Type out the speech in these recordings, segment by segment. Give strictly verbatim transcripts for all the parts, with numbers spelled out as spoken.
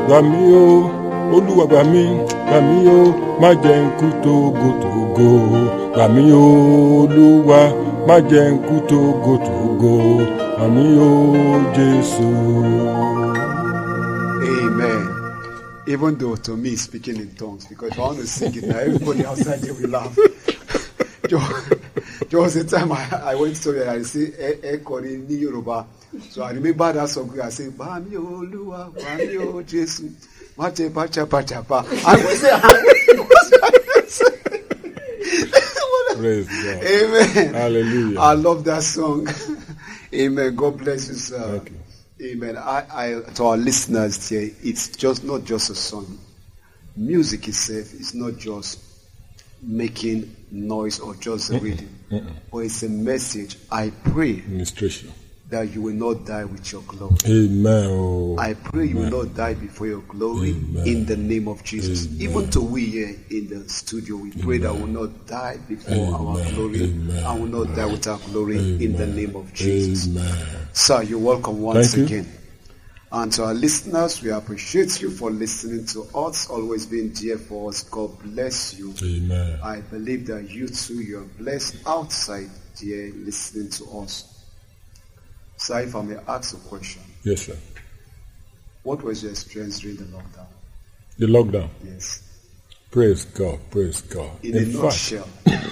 gbà mí o, Olúwa gbà mí, gbà mí o, má jẹ́ n kú tógótógó. Gbà mí o, Olúwa, má jẹ́ n kú tógótógó. Gbà mí o, Jésù. Amen. Even though to me speaking in tongues, because if I want to sing it now, everybody outside there will laugh. There was a time I, I went somewhere and I say Ekori ni Yoruba. So I remember that song. I say Bami Oluwa, Bami O Jesu, Mache Pacha Pacha Pa. I would say, Praise God. Amen. Hallelujah. I love that song. Amen. God bless you, sir. Thank you. Amen. I, I, to our listeners here, it's just not just a song. Music itself is not just making noise or just a rhythm, but it's a message. I pray Administration. that you will not die with your glory. Amen. Oh. I pray you Amen. will not die before your glory. Amen. In the name of Jesus. Amen. Even to we here in the studio, we pray that we will not die before Amen. our glory. Amen. And will not die with our glory. Amen. In the name of Jesus. Amen. Sir, you're welcome once Thank you. again. And to our listeners, we appreciate you for listening to us, always being dear for us. God bless you. Amen. I believe that you too, you are blessed outside there listening to us. Sir, if I may ask a question. Yes, sir. What was your experience during the lockdown? The lockdown. Yes. Praise God. Praise God. In, In a fact, nutshell.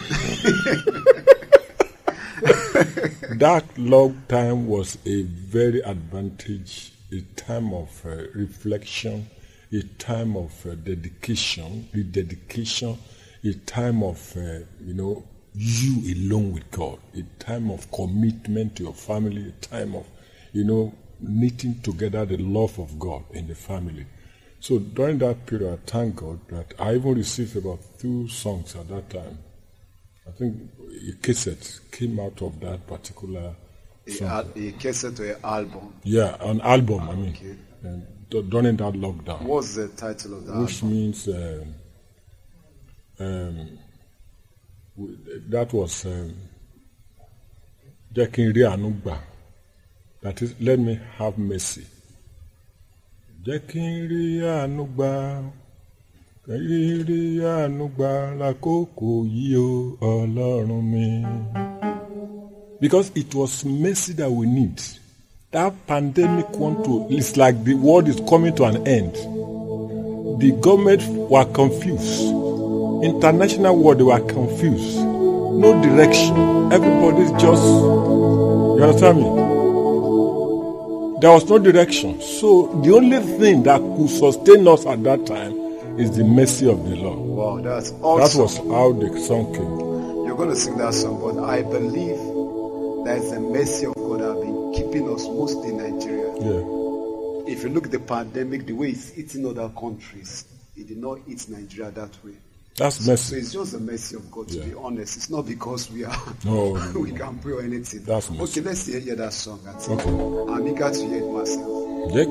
that lockdown was a very advantage, a time of uh, reflection, a time of uh, dedication, rededication, a time of, uh, you know, you alone with God, a time of commitment to your family, a time of, you know, knitting together the love of God in the family. So during that period, I thank God that I even received about two songs at that time. I think a cassette came out of that particular A, al- a cassette or an album. Yeah, an album, I mean, Okay. and d- during that lockdown. What's the title of the Which album? means um, um, w- that was um, Jẹ́ kí n rí àánú gbà. That is, let me have mercy. Jẹ́ kí n rí àánú gbà, kí n rí àánú gbà lákòókò yìí o, Ọlọ́run mi. Because it was mercy that we need. That pandemic want to, it's like the world is coming to an end. The government were confused. International world, they were confused. No direction. Everybody's just, you understand me? There was no direction. So the only thing that could sustain us at that time is the mercy of the Lord. Wow, that's awesome. That was how the song came. You're going to sing that song, but I believe that it's the mercy of God that have been keeping us mostly in Nigeria. Yeah. If you look at the pandemic, the way it's eating other countries, it did not eat Nigeria that way. That's So mercy. it's just the mercy of God, to Yeah. be honest. It's not because we are No, we can pray or anything. That's mercy. Okay, let's hear, hear that song. I think Okay. I'm eager to hear it myself. Jẹ́